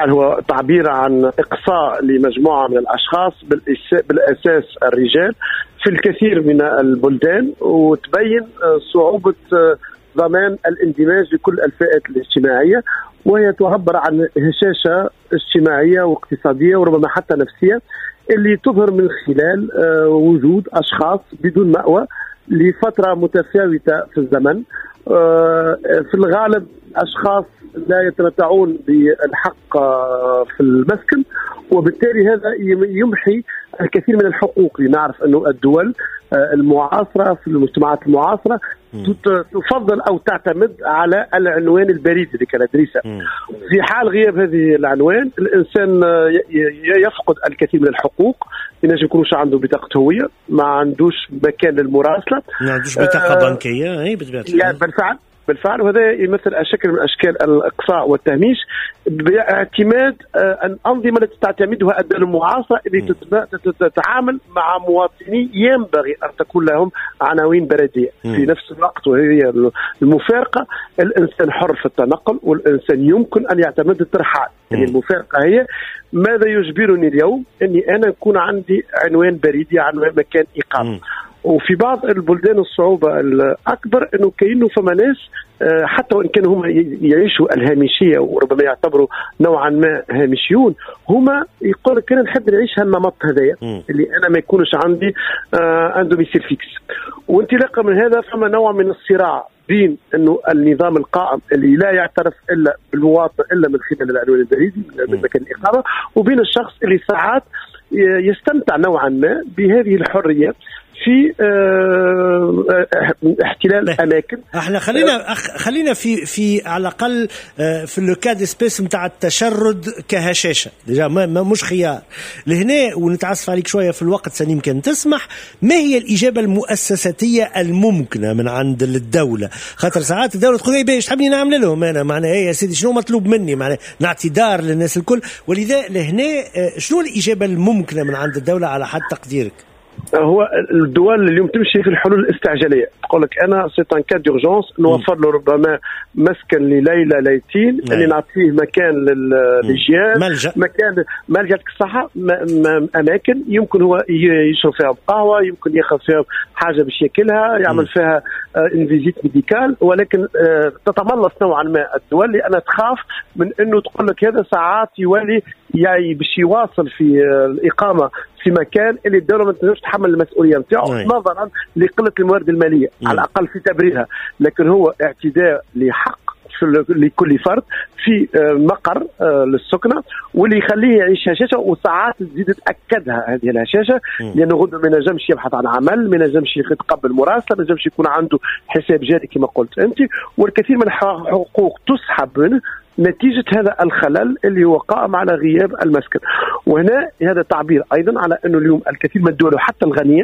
هو تعبير عن إقصاء لمجموعة من الأشخاص بالأساس الرجال في الكثير من البلدان، وتبين صعوبة ضمان الاندماج لكل الفئات الاجتماعية، وهي تعبر عن هشاشة اجتماعية واقتصادية وربما حتى نفسية اللي تظهر من خلال وجود أشخاص بدون مأوى لفترة متفاوتة في الزمن، في الغالب أشخاص لا يتمتعون بالحق في المسكن، وبالتالي هذا يمحي الكثير من الحقوق. لنعرف أنه الدول المعاصرة في المجتمعات المعاصرة تفضل أو تعتمد على العنوان البريد لكالادريسا. في حال غياب هذه العنوان الإنسان يفقد الكثير من الحقوق، ينجم يكونش عنده بطاقة هوية، ما عندوش مكان للمراسلة، ما عندوش بطاقة بنكية. هي بالفعل، وهذا يمثل شكل من أشكال الإقصاء والتهميش باعتماد الأنظمة التي تعتمدها الدول المعاصرة اللي تتعامل مع مواطني ينبغي أن تكون لهم عناوين بلدية في نفس الوقت، وهي المفارقة. الإنسان حر في التنقل، والإنسان يمكن أن يعتمد الترحال. يعني المفارقة هي ماذا يجبرني اليوم أني أنا يكون عندي عنوان بريدي، عنوان مكان إقامة. وفي بعض البلدان الصعوبة الأكبر أنه كأنه فما ناس حتى وإن كانوا هم يعيشوا الهامشية وربما يعتبروا نوعا ما هامشيون، هم يقول لك أنا نحب نعيش هالنمط هذايا اللي أنا ما يكونش عندي دوميسيل فيكس. وانطلاقا من هذا فما نوع من الصراع بين أنه النظام القائم اللي لا يعترف إلا بالمواطن إلا من خلال العنوان البريدي من مكان الإقامة، وبين الشخص اللي ساعات يستمتع نوعا ما بهذه الحرية في احتلال أماكن. احنا خلينا في على الأقل في اللوكاد سبيس متاع التشرد كهشاشة مش خيار لهنا، ونتعصف عليك شوية في الوقت سنين كان تسمح. ما هي الإجابة المؤسساتية الممكنة من عند الدولة؟ خاطر ساعات الدولة تقول ايه باش تحبني نعمل لهم أنا معناها ايه يا سيدي شنو مطلوب مني، معناها نعطي دار للناس الكل. ولذا لهنا شنو الإجابة الممكنة من عند الدولة على حد تقديرك؟ هو الدول اليوم تمشي في الحلول الاستعجاليه، تقول لك انا سي ان كاد دورجونس نوفر له ربما مسكن لليله ليلتين اللي نعطيه مكان للجيال، مكان ملجأ الصحه، اماكن يمكن هو يشرب فيها قهوه، يمكن ياخذ فيها حاجه باش ياكلها، يعمل فيها ان فيزيت ميديكال. ولكن تتملص نوعا ما الدول لأنها تخاف من انه تقول لك هذا ساعات يولي يعني باش يواصل في الإقامة في مكان اللي الدولة ما تقدرش تحمل المسؤولية نتاعو نظرا لقلة الموارد المالية على الأقل في تبريرها. لكن هو اعتداء لحق لكل فرد في مقر للسكنة، واللي يخليه يعيش هشاشة، وساعات تزيد تأكدها هذه الهشاشة لأنه غدا ما ينجمش يبحث عن عمل، ما ينجمش يتقبل مراسلة، ما ينجمش يكون عنده حساب جاري كما قلت أنت، والكثير من الحقوق تسحب منه نتيجة هذا الخلل اللي هو قائم على غياب المسكن. وهنا هذا تعبير أيضا على أنه اليوم الكثير من الدول وحتى الغنية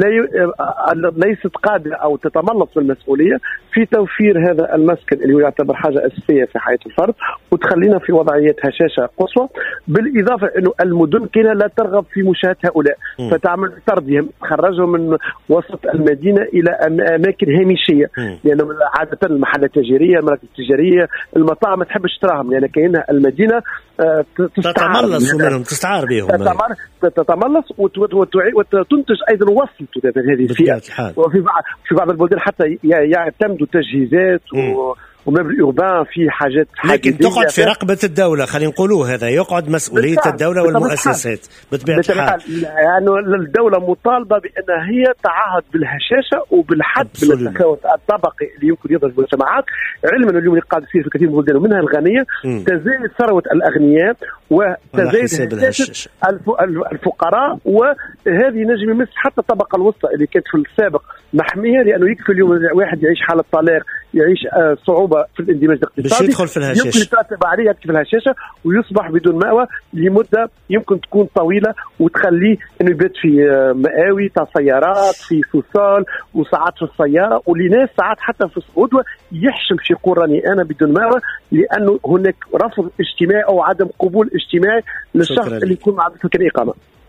ليست قادرة أو تتملص من المسؤولية في توفير هذا المسكن اللي هو يعتبر حاجة أساسية في حياة الفرد، وتخلينا في وضعية هشاشة قصوى. بالإضافة أنه المدن كلها لا ترغب في مشاهدة هؤلاء، فتعمل طردهم، تخرجهم من وسط المدينة إلى أماكن هامشية، لأنه عادة المحلات التجارية، المراكز التجارية، المطاعم ما تحبش تراهم، لأن كأنها المدينة تتملص منهم، تستعار بهم، تتملص وتنتج أيضا وصل هذه الفئات. وفي بعض البلدان حتى يعتمدوا تجهيزات ومبنى أوربان في حاجات لكن تقعد في رقبة الدولة، خلينا نقولوا هذا يقعد مسؤولية الدولة والمؤسسات بطبيعة الحال. يعني الدولة مطالبة بأن هي تعهد بالهشاشة وبالحد من التفاوت الطبقي اللي يمكن يظهر في المجتمعات، علما اليوم اللي قاعد يصير في كثير من البلدان ومنها الغنية تزايد ثروة الأغنياء وتزايد هشاشة الفقراء، وهذه نجم يمس حتى الطبقة الوسطى اللي كانت في السابق محمية، لأنه يكفي اليوم واحد يعيش حالة طلاق، يعيش صعوبة في الاندماج الاقتصادي، يدخل في الهشاشة، يمكن يترتب عليه يدخل في الهشاشة ويصبح بدون مأوى لمدة يمكن تكون طويلة، وتخليه انه يبات في مآوي تاع سيارات، في فصال، وساعات في السيارة، ولناس ساعات حتى في الغدوة يحشم في قراني أنا بدون مأوى، لأنه هناك رفض اجتماعي أو عدم قبول اجتماعي للشخص اللي يكون مع سكن إقامة.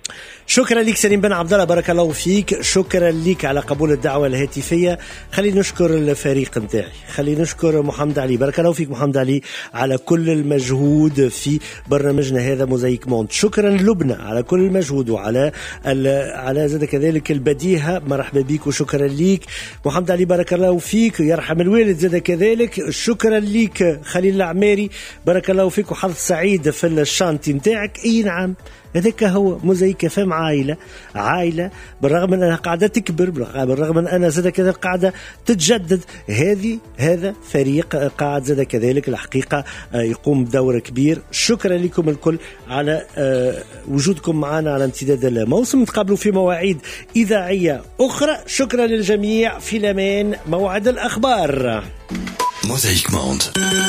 شكرا لك سليم بن عبد الله، بارك الله فيك. شكرا لك على قبول الدعوة الهاتفية. خلينا نشكر الفريق نتاعي، خلينا نشكر محمد علي، بارك الله فيك محمد علي على كل المجهود في برنامجنا هذا موزايك موند. شكرا لبنى على كل المجهود وعلى على زاد كذلك البديهة، مرحبا بك وشكرا لك محمد علي، بارك الله فيك. يرحم الوالد زاد كذلك. شكرا لك خليل العماري، بارك الله فيك وحظ سعيد في الشانتي نتاعك. اي نعم، هذاك هو موزايك فهم عائلة بالرغم من أنها قاعدة تكبر، بالرغم من أنها زاد كذلك قاعدة تتجدد. هذا فريق قاعد زاد كذلك الحقيقة يقوم بدور كبير. شكرا لكم الكل على وجودكم معنا على امتداد الموسم. نتقابلوا في مواعيد إذاعية أخرى. شكرا للجميع، في الأمان. موعد الأخبار موزايك موند.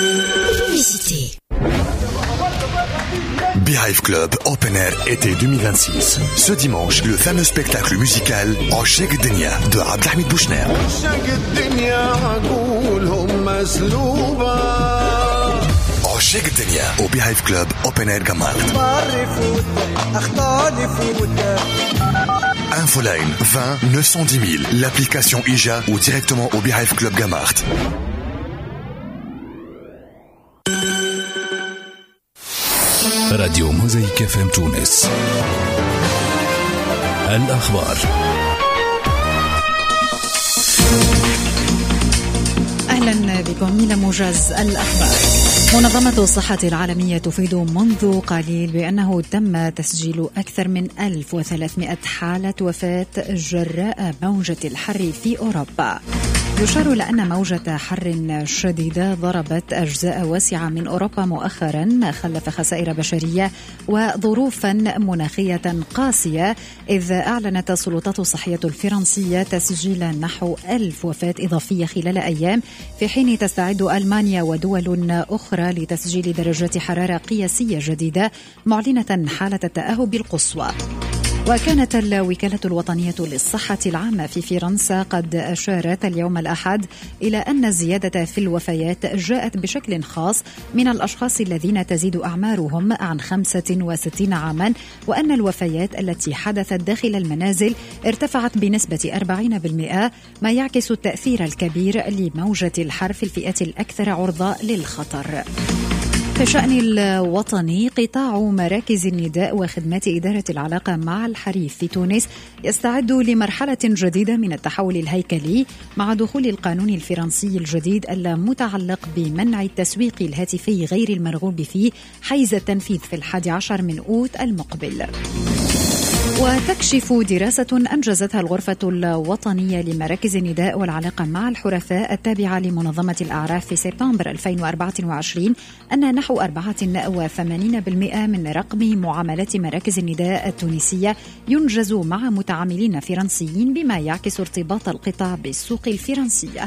Beehive Club Open Air été 2026. Ce dimanche, le fameux spectacle musical Oshek Denia de Abdelhamid Bouchner. Oshek Denia au Beehive Club Open Air Gamart. Infoline 20 910 000, l'application IJA ou directement au Beehive Club Gamart. راديو موزايك FM تونس. الأخبار. أهلا بكم إلى موجز الأخبار. منظمة الصحة العالمية تفيد منذ قليل بأنه تم تسجيل أكثر من 1300 حالة وفاة جراء موجة الحر في أوروبا. يشار إلى أن موجة حر شديدة ضربت أجزاء واسعة من أوروبا مؤخرا، خلف خسائر بشرية وظروفا مناخية قاسية، إذ أعلنت السلطات الصحية الفرنسية تسجيل نحو 1000 وفاة إضافية خلال أيام، في حين تستعد ألمانيا ودول أخرى لتسجيل درجات حرارة قياسية جديدة، معلنة حالة التأهب القصوى. وكانت الوكالة الوطنية للصحة العامة في فرنسا قد أشارت اليوم الأحد إلى أن الزيادة في الوفيات جاءت بشكل خاص من الأشخاص الذين تزيد أعمارهم عن 65 عاما، وأن الوفيات التي حدثت داخل المنازل ارتفعت بنسبة 40%، ما يعكس التأثير الكبير لموجة الحر في الفئات الأكثر عرضة للخطر. في الشأن الوطني، قطاع مراكز النداء وخدمات إدارة العلاقة مع الحريف في تونس يستعد لمرحلة جديدة من التحول الهيكلي مع دخول القانون الفرنسي الجديد المتعلق بمنع التسويق الهاتفي غير المرغوب فيه حيز التنفيذ في 11 من أوت المقبل. وتكشف دراسة أنجزتها الغرفة الوطنية لمراكز النداء والعلاقة مع الحرفاء التابعة لمنظمة الأعراف في سبتمبر 2024 أن نحو 84% من رقم معاملات مراكز النداء التونسية ينجز مع متعاملين فرنسيين، بما يعكس ارتباط القطاع بالسوق الفرنسية.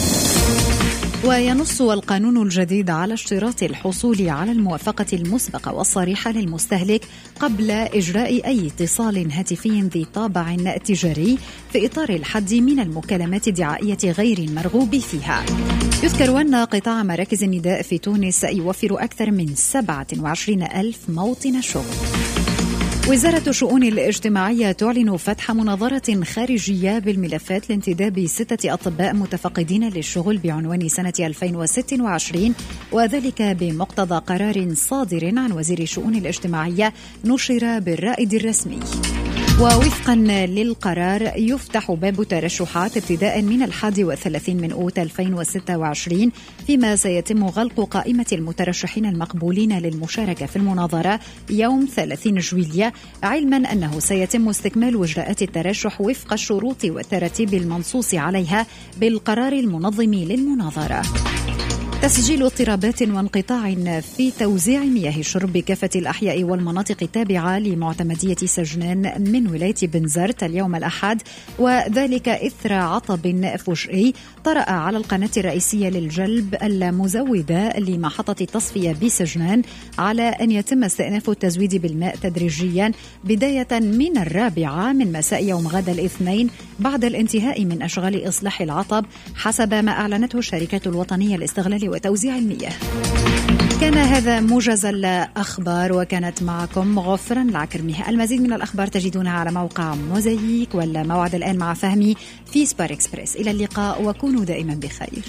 وينص القانون الجديد على اشتراط الحصول على الموافقة المسبقة والصريحة للمستهلك قبل إجراء أي اتصال هاتفي ذي طابع تجاري في إطار الحد من المكالمات الدعائية غير المرغوب فيها. يذكر أن قطاع مراكز النداء في تونس يوفر أكثر من 27,000 موطن شغل. وزارة الشؤون الاجتماعية تعلن فتح مناظرة خارجية بالملفات لانتداب 6 أطباء متفقدين للشغل بعنوان سنة 2026، وذلك بمقتضى قرار صادر عن وزير الشؤون الاجتماعية نشر بالرائد الرسمي. ووفقا للقرار يفتح باب الترشحات ابتداء من 31 من أوت 2026، فيما سيتم غلق قائمة المترشحين المقبولين للمشاركة في المناظرة يوم 30 جويلية، علما أنه سيتم استكمال إجراءات الترشح وفق الشروط والتراتيب المنصوص عليها بالقرار المنظم للمناظرة. تسجيل اضطرابات وانقطاع في توزيع مياه الشرب بكافة الأحياء والمناطق التابعة لمعتمدية سجنان من ولاية بنزرت اليوم الأحد، وذلك إثر عطب فجئي طرأ على القناة الرئيسية للجلب المزودة لمحطة التصفية بسجنان، على أن يتم استئناف التزويد بالماء تدريجيا بداية من 4 من مساء يوم غد الاثنين بعد الانتهاء من أشغال إصلاح العطب، حسب ما أعلنته الشركة الوطنية لاستغلال وتوزيع المياه. كان هذا موجز الأخبار، وكانت معكم غفران العكرمي. المزيد من الأخبار تجدونها على موقع موزايك، ولا موعد الآن مع فهمي في سبار إكسبريس. إلى اللقاء وكونوا دائما بخير.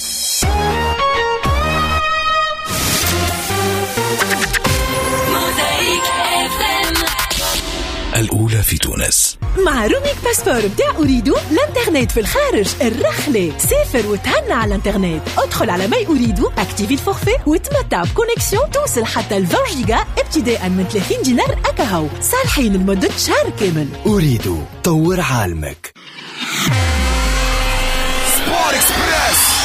الأولى في تونس. مع روميك باسبور بتاع أريدو الانترنت في الخارج الرخلة. سافر وتهنى على الانترنت. ادخل على ماي أريدو، اكتيفي الفورفي وتمتع بكونيكسيون توصل حتى 20 جيجا ابتداء من 30 دينار أكاهو، صالحين لمدة شهر كامل. أريدو، طور عالمك. سبور إكسبريس.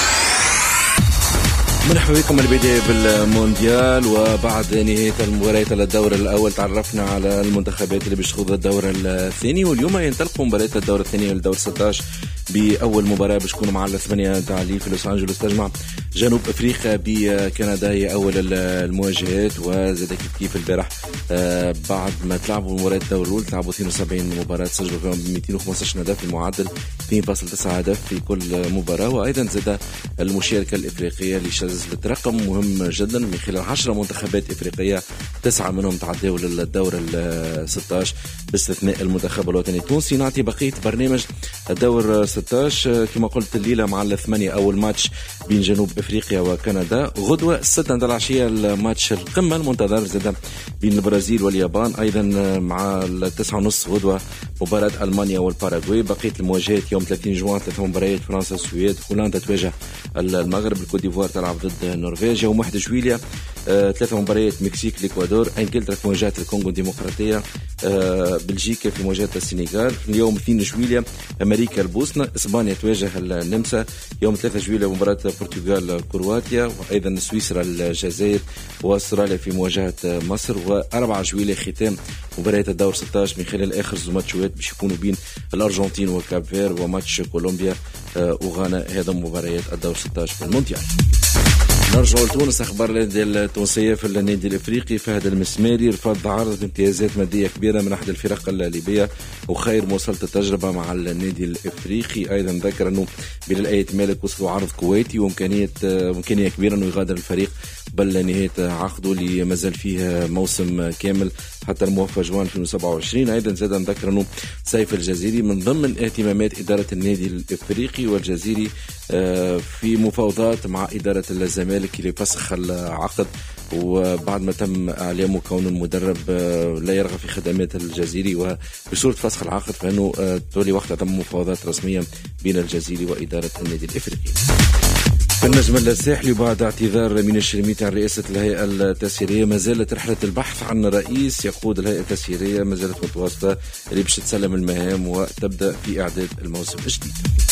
مرحبا بكم. البداية بالمونديال، وبعد نهاية المباريات الدور الأول تعرفنا على المنتخبات اللي باش تخوض الدور الثاني، واليوم ينطلقوا مباريات الدور الثاني والدور 16 بأول مباراة باش تكون مع 8 تعليق في لوس أنجلوس تجمع جنوب أفريقيا بكندا. هي أول المواجهات، وزاد كيف البارح بعد ما تلعبوا مباريات الدور الأول تلعبوا 72 مباراة، سجلوا فيهم 215 هدف بمعدل 2.9 هدف في كل مباراة. وأيضا زاد المشاركة الإفريقية اللي شازت رقم مهم جدا من خلال 10 منتخبات إفريقية، 9 منهم تعدوا للدور 16 باستثناء المنتخب الوطني التونسي. نعطي بقية برنامج الدور 16 كما قلت الليلة مع 8 أول ماتش بين جنوب أفريقيا وكندا. غدوة 6 العشية الماتش القمة المنتظر زاد بين البرازيل واليابان. أيضا مع 9:30 غدوة مباراة ألمانيا والباراغواي. بقية المواجهات يوم 30 جوان 3 مباريات، فرنسا السويد، هولندا تواجه المغرب، الكوت ديفوار تلعب ضد النرويج. يوم 1 جويلية 3 مباريات، مكسيك، الإكوادور، انجلترا في مواجهة الكونغو الديمقراطية، بلجيكا في مواجهة السنغال. اليوم 2 جويلية أمريكا البوسنة، إسبانيا تواجه النمسا. يوم 3 جويلية مباراة البرتغال كرواتيا، وأيضا سويسرا الجزائر، وأستراليا في مواجهة مصر. و4 جويلية ختام مباريات الدور 16 من خلال آخر ماتشات باش يكونوا بين الأرجنتين وكاب فير وماتش كولومبيا وغانا. هذا مباريات الدور 16 في المونديال. نرجع لتونس. أخبار التونسية في النادي الإفريقي. فهد المسماري رفض عرض امتيازات مادية كبيرة من أحد الفرق الليبية، وخير مواصلة التجربة مع النادي الإفريقي. أيضا ذكر أنه بلال أيت مالك وصلوا عرض كويتي وإمكانية كبيرة أنه يغادر الفريق بل نهاية عقده اللي مازال فيه موسم كامل حتى الموفى جوان 2027. أيضا زاد ذكر أنه سيف الجزيري من ضمن اهتمامات إدارة النادي الإفريقي، والجزيري في مفاوضات مع إدارة الزمالك لفسخ العقد، وبعد ما تم إعلامه كون المدرب لا يرغب في خدمات الجزيري وبصورة فسخ العقد، فإنه تولي وقتها تم مفاوضات رسمية بين الجزيري وإدارة النادي الإفريقي. في النجم الساحلي بعد اعتذار من الشرميتي عن رئاسة الهيئة التسييرية، ما زالت رحلة البحث عن رئيس يقود الهيئة التسييرية ما زالت متواصلة، اللي باش تسلم المهام وتبدأ في إعداد الموسم الجديد.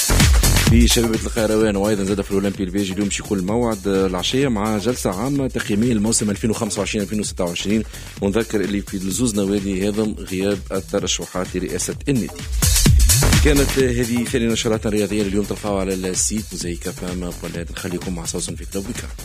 في شبيبة القيروان وأيضا زاد في الأولمبي البيجي اليوم باش يكون الموعد العشية مع جلسة عامة تقييمية الموسم 2025-2026، ونذكر اللي في الزوز نوادي هذم غياب الترشحات لرئاسة النادي. كانت هذه ثاني نشرات رياضية اليوم تلقاوها على السيت موزايك فام. خليكم مع صوص في كلوب ويكا.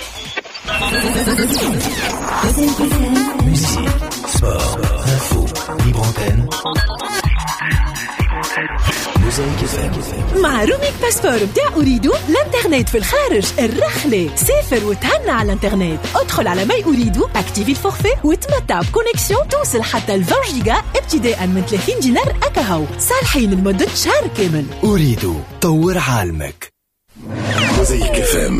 مع روميك باسبور بتاع أريدو الانترنت في الخارج الرخلة. سافر وتهنى على الانترنت. ادخل على ماي أريدو، اكتيفي الفورفي وتمتع بكونيكسيون توصل حتى 20 جيجا ابتداء من 30 دينار أكاهو، صالحين لمدة شهر كامل. أريدو، طور عالمك. موزايك فام.